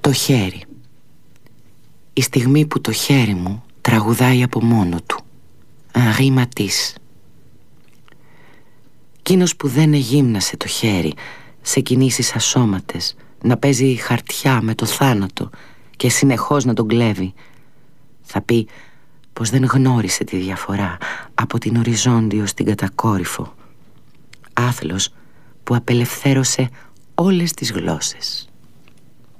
Το χέρι. Η στιγμή που το χέρι μου τραγουδάει από μόνο του. Henri Matisse. Κείνος που δεν εγύμνασε το χέρι σε κινήσεις ασώματες, να παίζει χαρτιά με το θάνατο και συνεχώς να τον κλέβει, θα πει πως δεν γνώρισε τη διαφορά από την οριζόντιο στην κατακόρυφο. Άθλος που απελευθέρωσε όλες τις γλώσσες.